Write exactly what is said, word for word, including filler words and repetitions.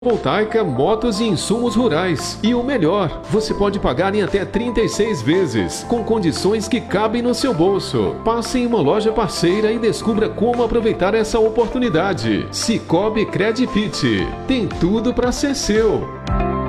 Voltaica, motos e insumos rurais. E o melhor, você pode pagar em até trinta e seis vezes, com condições que cabem no seu bolso. Passe em uma loja parceira e descubra como aproveitar essa oportunidade. Cicobi Credit. Tem tudo para ser seu.